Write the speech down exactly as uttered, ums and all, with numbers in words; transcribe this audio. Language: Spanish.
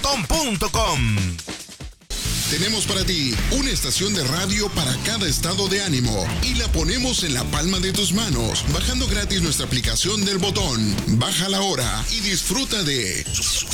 com punto com. Tenemos para ti una estación de radio para cada estado de ánimo y la ponemos en la palma de tus manos, bajando gratis nuestra aplicación del Botón. Bájala ahora y disfruta de